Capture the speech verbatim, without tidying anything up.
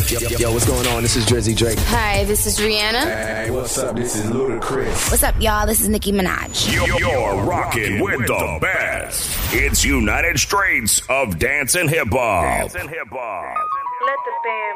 Yo, yo, yo, what's going on? This is Drizzy Drake. Hi, this is Rihanna. Hey, what's up? This is Ludacris. What's up, y'all? This is Nicki Minaj. You're, you're rocking with the best. It's United Straits of Dance and Hip Hop. Let the band